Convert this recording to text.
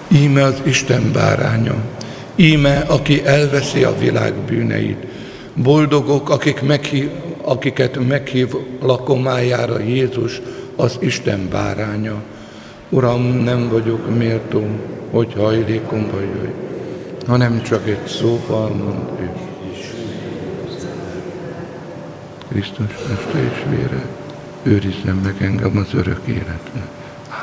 Íme az Isten báránya, íme, aki elveszi a világ bűneit. Boldogok, akiket meghív lakomájára Jézus, az Isten báránya. Uram, nem vagyok méltó, hogy hajlékomba jöjj, hanem csak egy szóval mondd és Krisztus teste és vére őrizzen meg engem az örök életre.